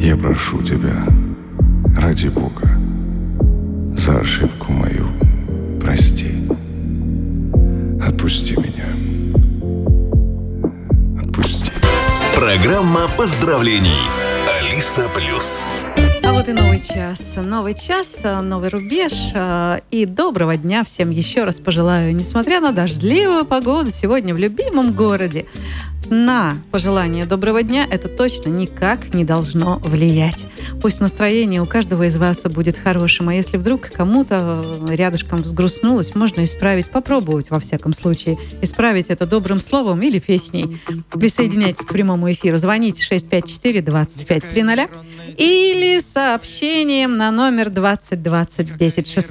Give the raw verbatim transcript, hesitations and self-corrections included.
Я прошу тебя, ради Бога, за ошибку мою прости. Отпусти меня. Отпусти. Программа поздравлений. Алиса Плюс. А вот и новый час. Новый час, новый рубеж. И доброго дня всем еще раз пожелаю. Несмотря на дождливую погоду сегодня в любимом городе, на пожелание доброго дня это точно никак не должно влиять. Пусть настроение у каждого из вас будет хорошим, а если вдруг кому-то рядышком взгрустнулось, можно исправить, попробовать во всяком случае, исправить это добрым словом или песней. Присоединяйтесь к прямому эфиру, звоните шесть пять четыре двадцать пять тридцать или сообщением на номер двадцать двадцать десять шестнадцать.